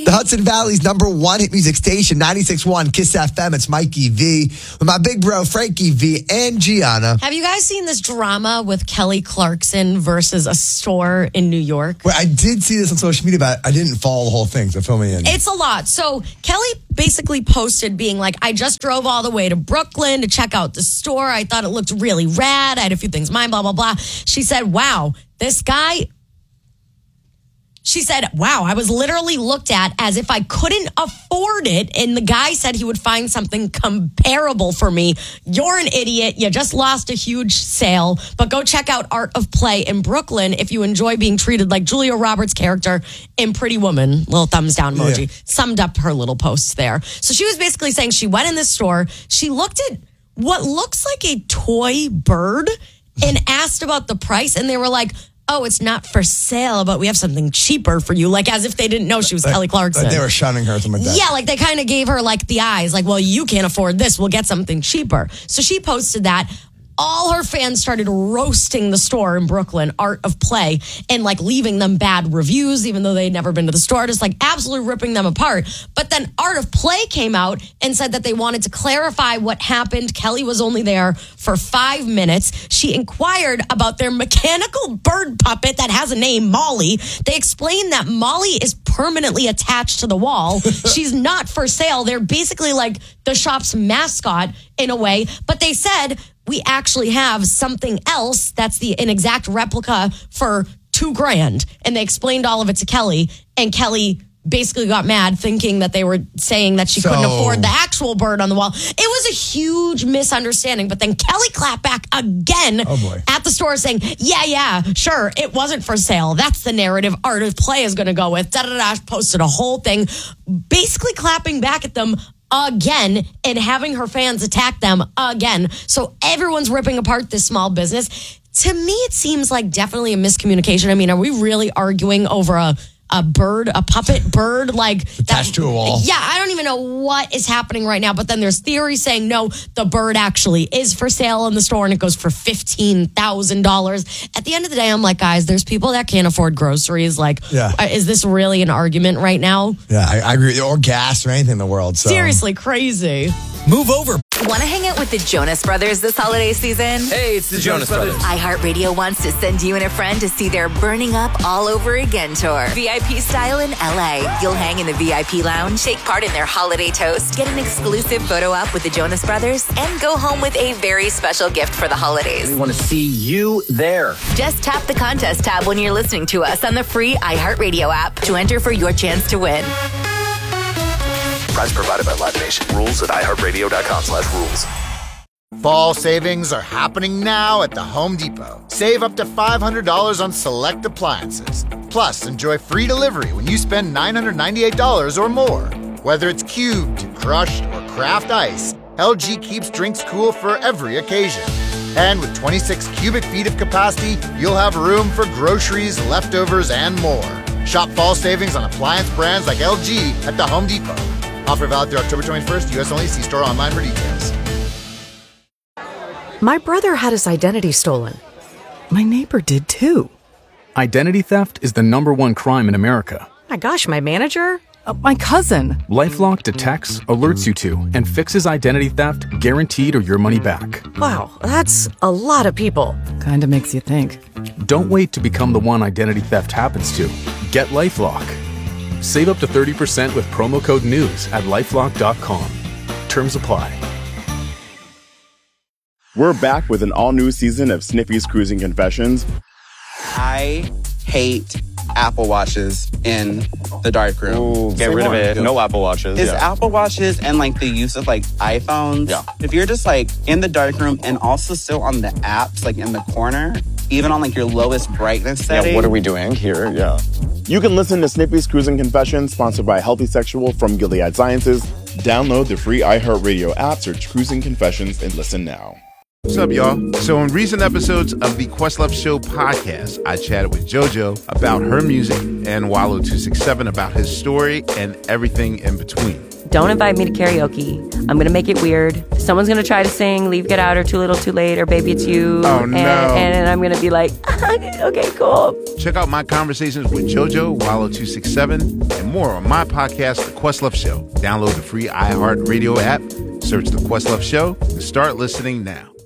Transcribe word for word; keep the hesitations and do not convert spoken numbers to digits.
The Hudson Valley's number one hit music station, ninety-six point one Kiss F M. It's Mikey V with my big bro, Frankie V and Gianna. Have you guys seen this drama with Kelly Clarkson versus a store in New York? Well, I did see this on social media, but I didn't follow the whole thing, so fill me in. It's a lot. So Kelly basically posted being like, I just drove all the way to Brooklyn to check out the store. I thought it looked really rad. I had a few things in mind, blah, blah, blah. She said, wow, this guy... She said, wow, I was literally looked at as if I couldn't afford it. And the guy said he would find something comparable for me. You're an idiot. You just lost a huge sale. But go check out Art of Play in Brooklyn if you enjoy being treated like Julia Roberts' character in Pretty Woman. Little thumbs down emoji. Yeah. Summed up her little posts there. So she was basically saying she went in this store. She looked at what looks like a toy bird and asked about the price. And they were like, oh, it's not for sale, but we have something cheaper for you. Like as if they didn't know she was like, Kelly Clarkson. Like they were shunning her or something like that. Yeah, like they kind of gave her like the eyes. Like, well, you can't afford this. We'll get something cheaper. So she posted that. All her fans started roasting the store in Brooklyn, Art of Play, and like leaving them bad reviews, even though they'd never been to the store, just like absolutely ripping them apart. But then Art of Play came out and said that they wanted to clarify what happened. Kelly was only there for five minutes. She inquired about their mechanical bird puppet that has a name, Molly. They explained that Molly is permanently attached to the wall. She's not for sale. They're basically like the shop's mascot in a way. But they said, we actually have something else that's the an exact replica for two grand. And they explained all of it to Kelly. And Kelly basically got mad thinking that they were saying that she so, couldn't afford the actual bird on the wall. It was a huge misunderstanding. But then Kelly clapped back again oh boy. at the store saying, yeah, yeah, sure, it wasn't for sale. That's the narrative Art of Play is going to go with. Da-da-da, posted a whole thing basically clapping back at them again and having her fans attack them again. So everyone's ripping apart this small business. To me, it seems like definitely a miscommunication. I mean, are we really arguing over a a bird, a puppet bird, like attached to a wall? Yeah, I don't even know what is happening right now. But then there's theories saying no, the bird actually is for sale in the store and it goes for fifteen thousand dollars. At the end of the day, I'm like, guys, there's people that can't afford groceries. Like, yeah. Is this really an argument right now? Yeah, I, I agree. Or gas or anything in the world. So. Seriously, crazy. Move over. Want to hang out with the Jonas Brothers this holiday season? Hey, it's the Jonas Brothers. iHeartRadio wants to send you and a friend to see their Burning Up All Over Again tour. V I P style in L A. You'll hang in the V I P lounge, take part in their holiday toast, get an exclusive photo op with the Jonas Brothers, and go home with a very special gift for the holidays. We want to see you there. Just tap the contest tab when you're listening to us on the free iHeartRadio app to enter for your chance to win. Prize provided by Live Nation. Rules at iHeartRadio.com slash rules. Fall savings are happening now at the Home Depot. Save up to five hundred dollars on select appliances. Plus, enjoy free delivery when you spend nine hundred ninety-eight dollars or more. Whether it's cubed, crushed, or craft ice, L G keeps drinks cool for every occasion. And with twenty-six cubic feet of capacity, you'll have room for groceries, leftovers, and more. Shop fall savings on appliance brands like L G at the Home Depot. Offer valid through October twenty-first, U S only. See store online for details. My brother had his identity stolen. My neighbor did too. Identity theft is the number one crime in America. My gosh, my manager? Uh, my cousin. LifeLock detects, alerts you to, and fixes identity theft guaranteed or your money back. Wow, that's a lot of people. Kinda makes you think. Don't wait to become the one identity theft happens to. Get LifeLock. Save up to thirty percent with promo code NEWS at lifelock dot com. Terms apply. We're back with an all-new season of Sniffy's Cruising Confessions. I hate Apple Watches in the darkroom. Ooh, get rid of it. No Apple Watches. Is yeah. Apple Watches and like the use of like iPhones. Yeah. If you're just like in the darkroom and also still on the apps, like in the corner, even on like your lowest brightness setting. Yeah, what are we doing here? Yeah. You can listen to Snippy's Cruising Confessions, sponsored by Healthy Sexual from Gilead Sciences. Download the free iHeartRadio app, search Cruising Confessions, and listen now. What's up, y'all? So in recent episodes of the Questlove Show podcast, I chatted with JoJo about her music and Wallow two six seven about his story and everything in between. don't invite me to karaoke. I'm going to make it weird. Someone's going to try to sing Leave, Get Out, or Too Little, Too Late, or Baby It's You. Oh, and, no. And, and I'm going to be like, okay, cool. Check out my conversations with JoJo, Wallow two six seven, and more on my podcast, The Questlove Show. Download the free iHeartRadio app, search The Questlove Show, and start listening now.